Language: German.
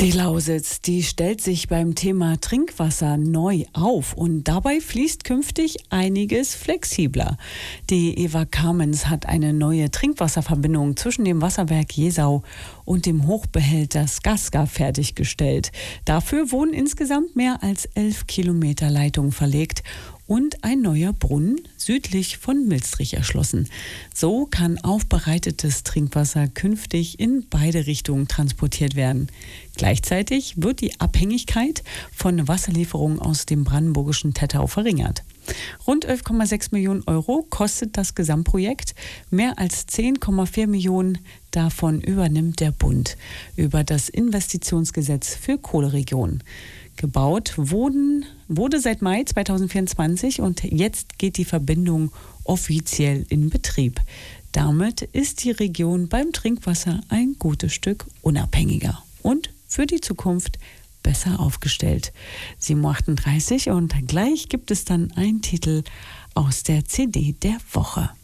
Die Lausitz, die stellt sich beim Thema Trinkwasser neu auf und dabei fließt künftig einiges flexibler. Die Eva Kamens hat eine neue Trinkwasserverbindung zwischen dem Wasserwerk Jesau und dem Hochbehälter Skaska fertiggestellt. Dafür wurden insgesamt mehr als 11 Kilometer Leitung verlegt und ein neuer Brunnen südlich von Milstrich erschlossen. So kann aufbereitetes Trinkwasser künftig in beide Richtungen transportiert werden. Gleichzeitig wird die Abhängigkeit von Wasserlieferungen aus dem brandenburgischen Tettau verringert. Rund 11,6 Millionen Euro kostet das Gesamtprojekt. Mehr als 10,4 Millionen davon übernimmt der Bund über das Investitionsgesetz für Kohleregionen. Gebaut wurde seit Mai 2024 und jetzt geht die Verbindung offiziell in Betrieb. Damit ist die Region beim Trinkwasser ein gutes Stück unabhängiger und für die Zukunft besser aufgestellt. 7.38 Uhr und gleich gibt es dann einen Titel aus der CD der Woche.